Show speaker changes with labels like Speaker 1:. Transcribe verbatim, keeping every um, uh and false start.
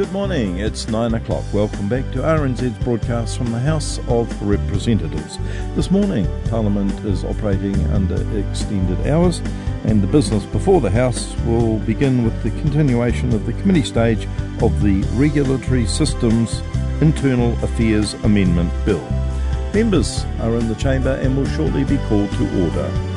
Speaker 1: Good morning, it's nine o'clock. Welcome back to R N Z's broadcast from the House of Representatives. This morning, Parliament is operating under extended hours, and the business before the House will begin with the continuation of the committee stage of the Regulatory Systems Internal Affairs Amendment Bill. Members are in the chamber and will shortly be called to order.